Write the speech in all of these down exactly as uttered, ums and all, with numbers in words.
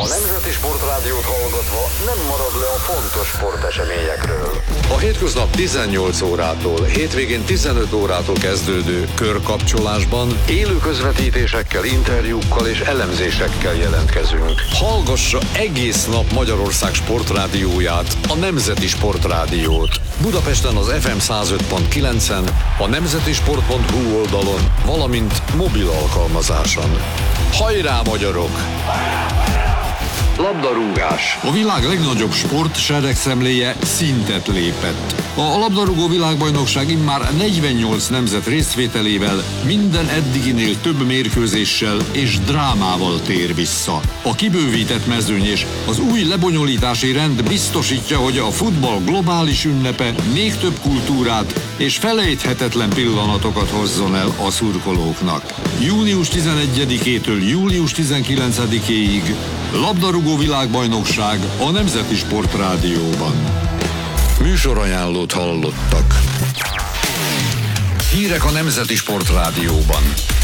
A Nemzeti Sportrádiót hallgatva nem marad le a fontos sporteseményekről. A hétköznap tizennyolc órától, hétvégén tizenöt órától kezdődő körkapcsolásban Élő közvetítésekkel, interjúkkal és elemzésekkel jelentkezünk. hallgassa egész nap Magyarország sportrádióját, a Nemzeti Sportrádiót. Budapesten az ef em száz öt pont kilencen, a nemzetisport pont hu oldalon, valamint mobil alkalmazáson. Hajrá, magyarok! Labdarúgás. A világ legnagyobb sport seregszemléje szintet lépett. A labdarúgó világbajnokság immár negyvennyolc nemzet részvételével minden eddiginél több mérkőzéssel és drámával tér vissza. A kibővített mezőny és az új lebonyolítási rend biztosítja, hogy a futball globális ünnepe még több kultúrát és felejthetetlen pillanatokat hozzon el a szurkolóknak. június tizenegyedikétől július tizenkilencedikéig labdarúgó világbajnokság a Nemzeti Sportrádióban. Műsorajánlót hallottak. Hírek a Nemzeti Sportrádióban.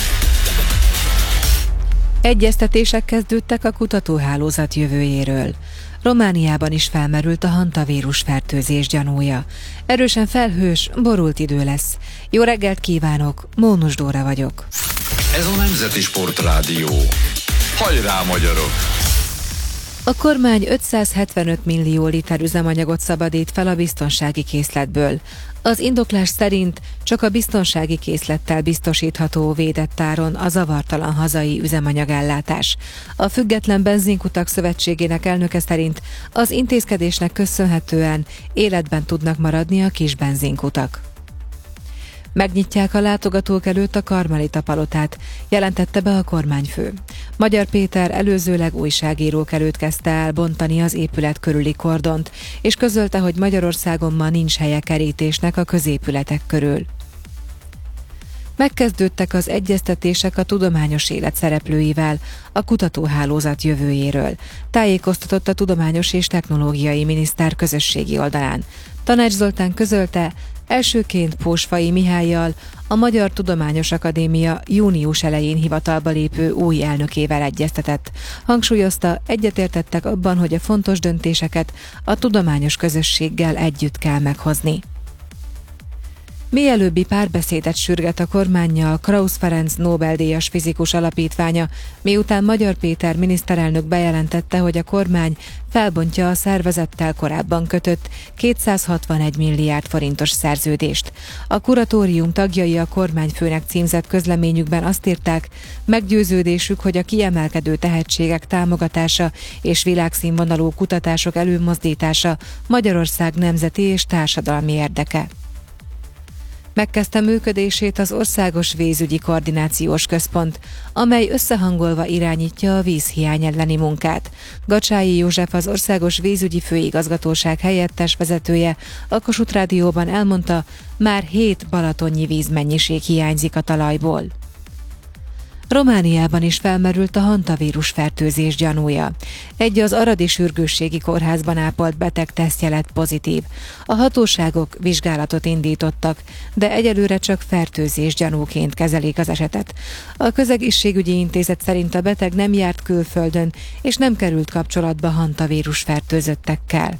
Egyeztetések kezdődtek a kutatóhálózat jövőjéről. Romániában is felmerült a hantavírus fertőzés gyanúja. Erősen felhős, borult idő lesz. Jó reggelt kívánok, Mónus Dóra vagyok. Ez a Nemzeti Sportrádió. Hajrá, magyarok! A kormány ötszázhetvenöt millió liter üzemanyagot szabadít fel a biztonsági készletből. Az indoklás szerint csak a biztonsági készlettel biztosítható védett áron a zavartalan hazai üzemanyagellátás. A Független Benzinkutak Szövetségének elnöke szerint az intézkedésnek köszönhetően életben tudnak maradni a kis benzinkutak. Megnyitják a látogatók előtt a Karmelita palotát, jelentette be a kormányfő. Magyar Péter előzőleg újságírók előtt kezdte el bontani az épület körüli kordont, és közölte, hogy Magyarországon ma nincs helye kerítésnek a középületek körül. Megkezdődtek az egyeztetések a tudományos élet szereplőivel a kutatóhálózat jövőjéről, tájékoztatott a Tudományos és Technológiai Miniszter közösségi oldalán. Tanács Zoltán közölte, elsőként Pósfai Mihállyal, a Magyar Tudományos Akadémia június elején hivatalba lépő új elnökével egyeztetett. Hangsúlyozta, egyetértettek abban, hogy a fontos döntéseket a tudományos közösséggel együtt kell meghozni. Mielőbbi párbeszédet sürget a kormánnyal Krausz Ferenc Nobel-díjas fizikus alapítványa, miután Magyar Péter miniszterelnök bejelentette, hogy a kormány felbontja a szervezettel korábban kötött kétszázhatvanegy milliárd forintos szerződést. A kuratórium tagjai a kormányfőnek címzett közleményükben azt írták, meggyőződésük, hogy a kiemelkedő tehetségek támogatása és világszínvonalú kutatások előmozdítása Magyarország nemzeti és társadalmi érdeke. Megkezdte működését az Országos Vízügyi Koordinációs Központ, amely összehangolva irányítja a vízhiány elleni munkát. Gacsályi József, az Országos Vízügyi Főigazgatóság helyettes vezetője a Kossuth Rádióban elmondta, már hét balatonnyi vízmennyiség hiányzik a talajból. Romániában is felmerült a hantavírus fertőzés gyanúja. Egy az aradi sürgősségi kórházban ápolt beteg tesztje lett pozitív. A hatóságok vizsgálatot indítottak, de egyelőre csak fertőzés gyanúként kezelik az esetet. A Közegészségügyi Intézet szerint a beteg nem járt külföldön, és nem került kapcsolatba hantavírus fertőzöttekkel.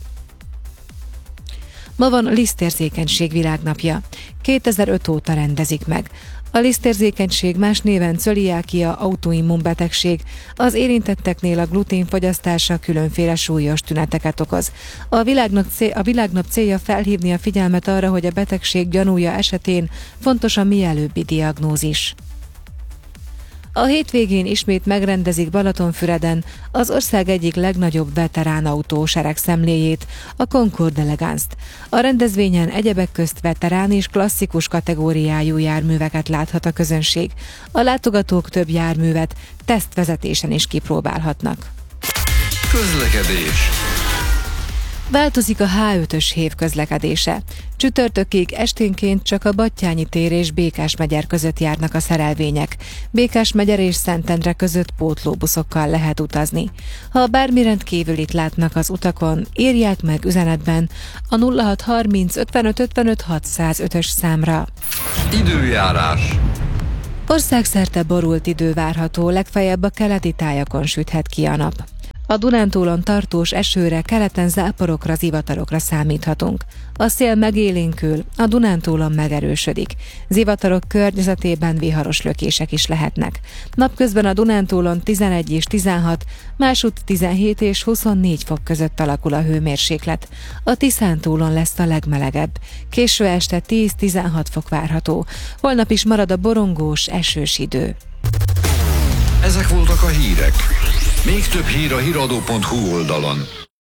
Ma van a lisztérzékenység világnapja. kétezer-öt óta rendezik meg. A lisztérzékenység, más néven cöliákia, autoimmunbetegség, az érintetteknél a glutén fogyasztása különféle súlyos tüneteket okoz. A világnap, cél, a világnap célja felhívni a figyelmet arra, hogy a betegség gyanúja esetén fontos a mielőbbi diagnózis. A hétvégén ismét megrendezik Balatonfüreden az ország egyik legnagyobb veterán autó seregszemléjét, a Concours d'Elegance-t. A rendezvényen egyebek közt veterán és klasszikus kategóriájú járműveket láthat a közönség. A látogatók több járművet tesztvezetésen is kipróbálhatnak. Közlekedés. Változik a há ötös hév közlekedése. Csütörtökig esténként csak a Battyányi tér és Békásmegyer között járnak a szerelvények. Békásmegyer és Szentendre között pótlóbuszokkal lehet utazni. Ha bármi rendkívülit látnak az utakon, írják meg üzenetben a nulla hat harminc ötvenöt ötvenöt hatszázötös számra. Időjárás. Országszerte borult idő várható, legfeljebb a keleti tájakon süthet ki a nap. A Dunántúlon tartós esőre, keleten záporokra, zivatarokra számíthatunk. A szél megélénkül, a Dunántúlon megerősödik. Zivatarok környezetében viharos lökések is lehetnek. Napközben a Dunántúlon tizenegy és tizenhat, másútt tizenhét és huszonnégy fok között alakul a hőmérséklet. A Tiszántúlon lesz a legmelegebb. Késő este tíz-tizenhat fok várható. Holnap is marad a borongós, esős idő. Ezek voltak a hírek. Még több hír a híradó pont hu oldalon.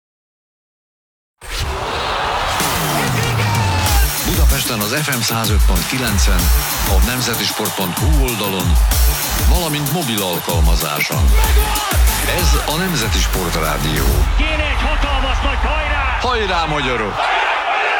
Budapesten az ef em száz öt pont kilencen, a nemzetisport pont hu oldalon, valamint mobil alkalmazáson. Ez a Nemzeti Sport Rádió. Kéne egy hatalmas nagy hajrá! Hajrá, magyarok!